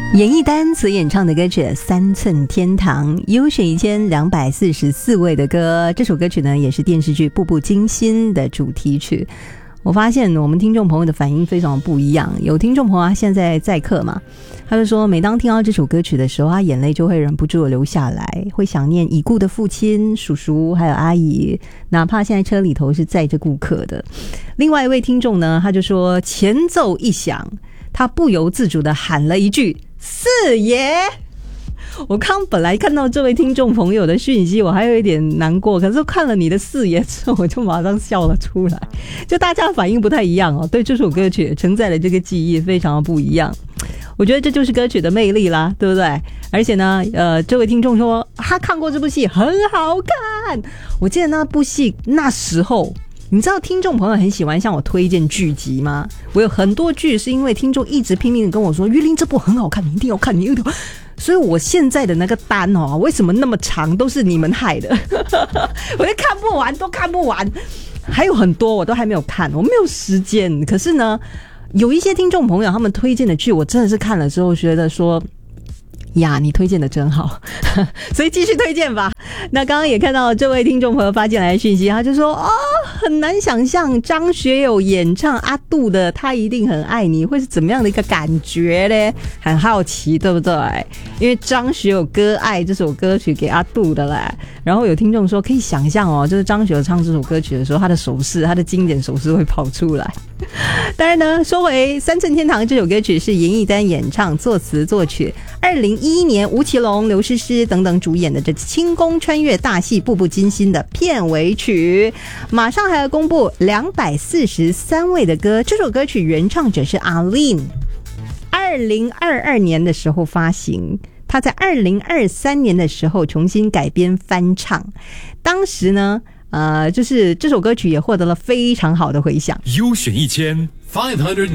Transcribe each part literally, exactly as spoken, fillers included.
严艺丹所演唱的歌曲《三寸天堂》，优选一千两百四十四位的歌。这首歌曲呢，也是电视剧《步步惊心》的主题曲。我发现我们听众朋友的反应非常不一样。有听众朋友他现在在课嘛，他就说每当听到这首歌曲的时候，他眼泪就会忍不住的流下来，会想念已故的父亲、叔叔还有阿姨，哪怕现在车里头是载着顾客的。另外一位听众呢，他就说前奏一响，他不由自主的喊了一句四爷。我刚本来看到这位听众朋友的讯息，我还有一点难过，可是看了你的四爷之后，我就马上笑了出来。就大家反应不太一样哦，对这首歌曲承载的这个记忆非常的不一样。我觉得这就是歌曲的魅力啦，对不对？而且呢，呃，这位听众说他看过这部戏，很好看。我记得那部戏那时候。你知道听众朋友很喜欢向我推荐剧集吗？我有很多剧是因为听众一直拼命的跟我说，玉玲这部很好看，你一定要看，你一定要。所以我现在的那个单哦，为什么那么长，都是你们害的。我就看不完，都看不完，还有很多我都还没有看，我没有时间。可是呢，有一些听众朋友他们推荐的剧，我真的是看了之后觉得说，呀，你推荐的真好，所以继续推荐吧。那刚刚也看到这位听众朋友发进来的讯息，他就说哦，很难想象张学友演唱阿杜的《他一定很爱你》会是怎么样的一个感觉呢？很好奇，对不对？因为张学友割爱这首歌曲给阿杜的嘞。然后有听众说可以想象哦，就是张学友唱这首歌曲的时候，他的手势，他的经典手势会跑出来。当然呢，说回《三寸天堂》这首歌曲是严艺丹演唱，作词作曲。二零一一年吴奇隆、刘诗诗等等主演的这轻功穿越大戏《步步惊心》的片尾曲，马上还要公布两百四十三位的歌。这首歌曲原唱者是阿令，二零二二年的时候发行，他在二零二三年的时候重新改编翻唱。当时呢，呃，就是这首歌曲也获得了非常好的回响。 优选一千 five hundred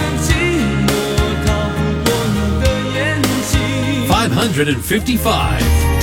seventy-eight。five hundred fifty-five